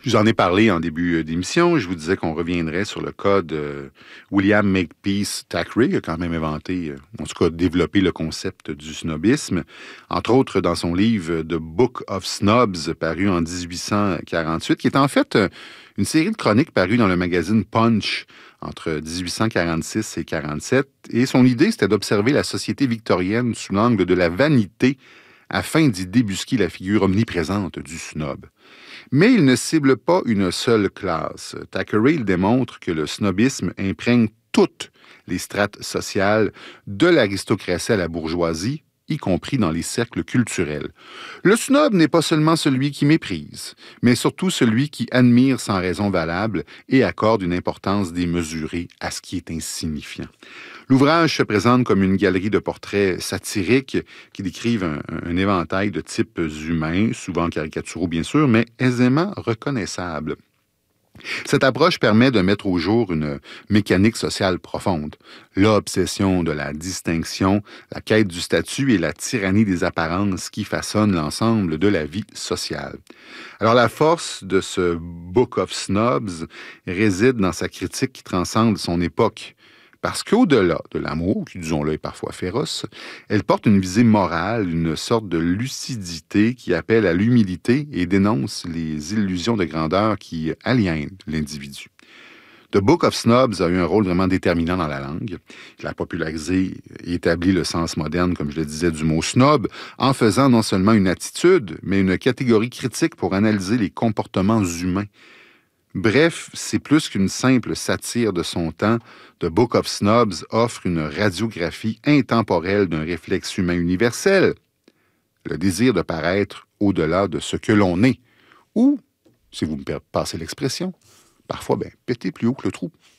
Je vous en ai parlé en début d'émission. Je vous disais qu'on reviendrait sur le cas de William Makepeace Thackeray, qui a quand même inventé, en tout cas développé le concept du snobisme. Entre autres, dans son livre The Book of Snobs, paru en 1848, qui est en fait une série de chroniques parues dans le magazine Punch entre 1846 et 47. Et son idée, c'était d'observer la société victorienne sous l'angle de la vanité afin d'y débusquer la figure omniprésente du snob. Mais il ne cible pas une seule classe. Thackeray démontre que le snobisme imprègne toutes les strates sociales, de l'aristocratie à la bourgeoisie, y compris dans les cercles culturels. Le snob n'est pas seulement celui qui méprise, mais surtout celui qui admire sans raison valable et accorde une importance démesurée à ce qui est insignifiant. L'ouvrage se présente comme une galerie de portraits satiriques qui décrivent un éventail de types humains, souvent caricaturaux bien sûr, mais aisément reconnaissables. Cette approche permet de mettre au jour une mécanique sociale profonde. L'obsession de la distinction, la quête du statut et la tyrannie des apparences qui façonnent l'ensemble de la vie sociale. Alors la force de ce Book of Snobs réside dans sa critique qui transcende son époque. Parce qu'au-delà de l'amour, qui, disons-le, est parfois féroce, elle porte une visée morale, une sorte de lucidité qui appelle à l'humilité et dénonce les illusions de grandeur qui aliènent l'individu. The Book of Snobs a eu un rôle vraiment déterminant dans la langue. Il a popularisé et établi le sens moderne, comme je le disais, du mot snob, en faisant non seulement une attitude, mais une catégorie critique pour analyser les comportements humains. Bref, c'est plus qu'une simple satire de son temps. The Book of Snobs offre une radiographie intemporelle d'un réflexe humain universel, le désir de paraître au-delà de ce que l'on est, ou, si vous me passez l'expression, parfois, péter plus haut que le trou.